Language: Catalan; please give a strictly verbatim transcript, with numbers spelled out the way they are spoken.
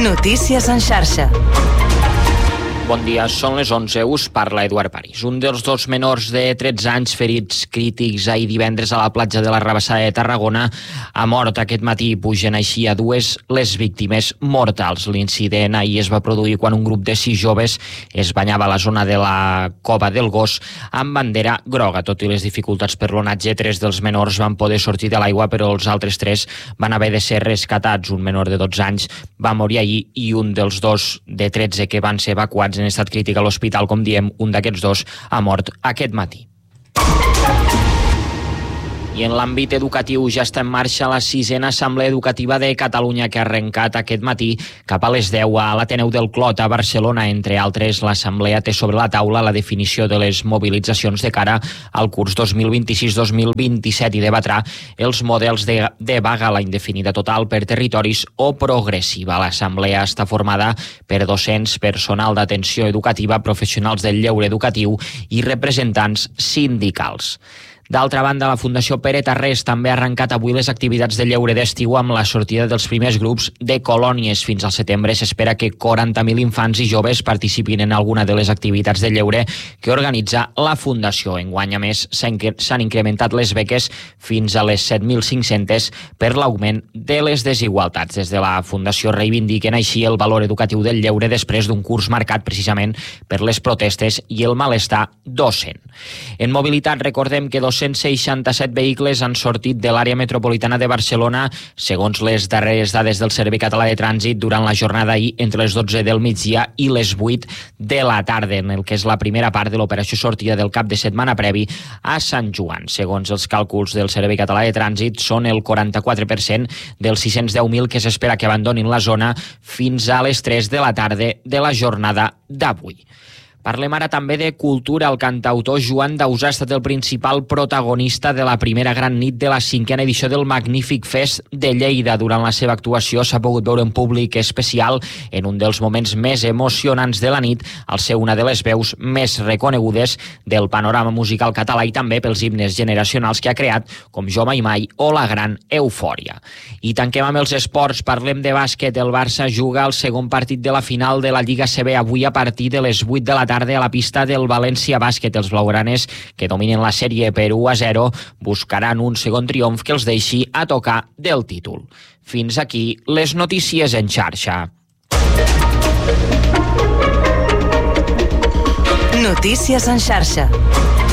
Notícies en xarxa. Bon dia, són les onze, us parla Eduard París. Un dels dos menors de tretze anys ferits crítics ahir divendres a la platja de la Rabassada de Tarragona ha mort aquest matí. Pugen així a dues les víctimes mortals. L'incident ahir es va produir quan un grup de sis joves es banyava a la zona de la Cova del Gos amb bandera groga. Tot i les dificultats per l'onatge, tres dels menors van poder sortir de l'aigua, però els altres tres van haver de ser rescatats. Un menor de dotze anys va morir ahir i un dels dos de tretze que van ser evacuats en estat crític a l'hospital, com diem, un d'aquests dos ha mort aquest matí. I en l'àmbit educatiu ja està en marxa la sisena Assemblea Educativa de Catalunya, que ha arrencat aquest matí cap a les deu a l'Ateneu del Clot a Barcelona. Entre altres, l'Assemblea té sobre la taula la definició de les mobilitzacions de cara al curs dos mil vint-i-sis dos mil vint-i-set i debatrà els models de, de vaga a la indefinida total per territoris o progressiva. L'Assemblea està formada per docents, personal d'atenció educativa, professionals del lleure educatiu i representants sindicals. D'altra banda, la Fundació Pere Tarrés també ha arrencat avui les activitats de lleure d'estiu amb la sortida dels primers grups de colònies. Fins al setembre s'espera que quaranta mil infants i joves participin en alguna de les activitats de lleure que organitza la Fundació. Enguany, a més, s'han incrementat les beques fins a les set mil cinc-centes per l'augment de les desigualtats. Des de la Fundació reivindiquen així el valor educatiu del lleure després d'un curs marcat precisament per les protestes i el malestar docent. En mobilitat, recordem que dos-cents seixanta-set vehicles han sortit de l'àrea metropolitana de Barcelona, segons les darreres dades del Servei Català de Trànsit, durant la jornada ahir entre les dotze del migdia i les vuit de la tarda, en el que és la primera part de l'operació sortida del cap de setmana previ a Sant Joan. Segons els càlculs del Servei Català de Trànsit, són el quaranta-quatre per cent dels sis-cents deu mil que s'espera que abandonin la zona fins a les tres de la tarda de la jornada d'avui. Parlem ara també de cultura. El cantautor Joan Dausà ha estat el principal protagonista de la primera gran nit de la cinquena edició del Magnífic Fest de Lleida. Durant la seva actuació s'ha pogut veure un públic especial en un dels moments més emocionants de la nit, al ser una de les veus més reconegudes del panorama musical català i també pels himnes generacionals que ha creat, com Jo Mai Mai o La Gran Eufòria. I tanquem amb els esports. Parlem de bàsquet. El Barça juga el segon partit de la final de la Lliga A C B avui a partir de les vuit de la tarda a la pista del València Bàsquet. Els blaugranes, que dominen la sèrie per u a zero, buscaran un segon triomf que els deixi a tocar del títol. Fins aquí les notícies en xarxa. Notícies en xarxa.